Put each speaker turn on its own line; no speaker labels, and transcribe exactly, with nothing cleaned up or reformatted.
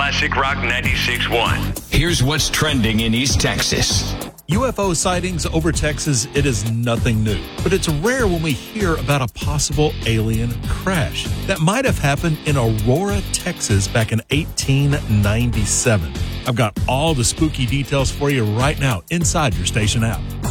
Classic Rock ninety-six point one.
Here's what's trending in East Texas.
U F O sightings over Texas, it is nothing new. But it's rare when we hear about a possible alien crash that might have happened in Aurora, Texas back in eighteen ninety-seven. I've got all the spooky details for you right now inside your station app.